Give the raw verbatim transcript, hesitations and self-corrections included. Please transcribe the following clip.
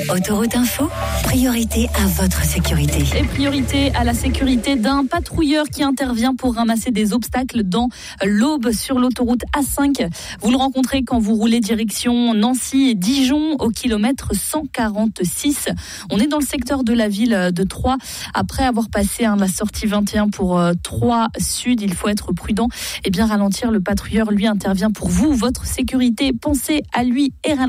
Autoroute Info, priorité à votre sécurité. Et priorité à la sécurité d'un patrouilleur qui intervient pour ramasser des obstacles dans l'Aube sur l'autoroute A cinq. Vous le rencontrez quand vous roulez direction Nancy et Dijon au kilomètre cent quarante-six. On est dans le secteur de la ville de Troyes. Après avoir passé hein, la sortie vingt et un pour euh, Troyes Sud, il faut être prudent et bien ralentir. Le patrouilleur, lui, intervient pour vous, votre sécurité. Pensez à lui et ralentir.